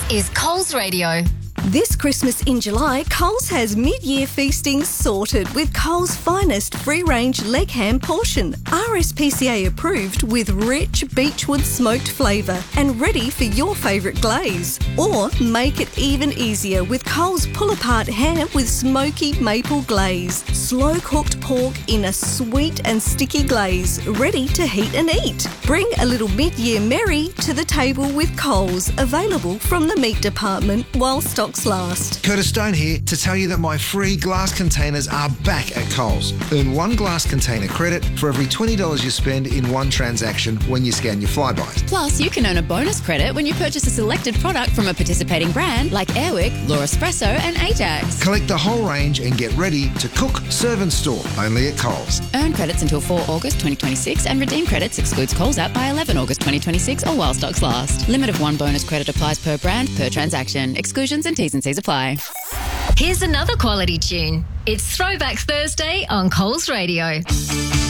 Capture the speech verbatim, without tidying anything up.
is Coles Radio. This Christmas in July, Coles has mid-year feasting sorted with Coles' finest free-range leg ham portion, R S P C A approved with rich beechwood smoked flavour and ready for your favourite glaze. Or make it even easier with Coles pull-apart ham with smoky maple glaze. Slow-cooked pork in a sweet and sticky glaze, ready to heat and eat. Bring a little mid-year merry to the table with Coles, available from the meat department while stocks last. Curtis Stone here to tell you that my free glass containers are back at Coles. Earn one glass container credit for every twenty dollars you spend in one transaction when you scan your Flybys. Plus, you can earn a bonus credit when you purchase a selected product from a participating brand like Airwick, Laura Espresso and Ajax. Collect the whole range and get ready to cook, serve and store only at Coles. Earn credits until four August twenty twenty-six and redeem credits excludes Coles app by eleven August twenty twenty-six or while stocks last. Limit of one bonus credit applies per brand, per transaction. Exclusions and T's and C's apply. Here's another quality tune. It's Throwback Thursday on Coles Radio.